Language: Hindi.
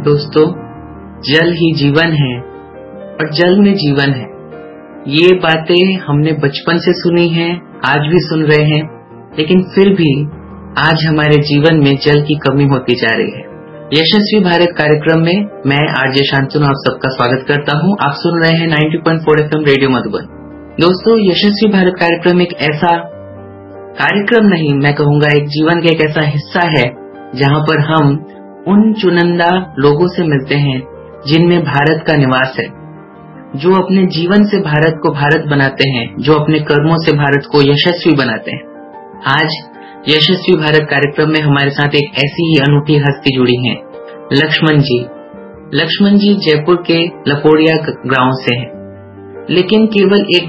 दोस्तों, जल ही जीवन है और जल में जीवन है। ये बातें हमने बचपन से सुनी हैं, आज भी सुन रहे हैं, लेकिन फिर भी आज हमारे जीवन में जल की कमी होती जा रही है। यशस्वी भारत कार्यक्रम में मैं आरजे शांतनु आप सबका स्वागत करता हूं। आप सुन रहे हैं 90.4 FM रेडियो मधुबन। दोस्तों, यशस्वी भारत कार्यक्रम एक ऐसा कार्यक्रम नहीं, मैं कहूंगा एक जीवन का एक ऐसा हिस्सा है जहां पर हम उन चुनिंदा लोगों से मिलते हैं जिनमें भारत का निवास है, जो अपने जीवन से भारत को भारत बनाते हैं, जो अपने कर्मों से भारत को यशस्वी बनाते हैं। आज यशस्वी भारत कार्यक्रम में हमारे साथ एक ऐसी ही अनूठी हस्ती जुड़ी है, लक्ष्मण जी। लक्ष्मण जी जयपुर के लपोड़िया गांव से हैं, लेकिन केवल एक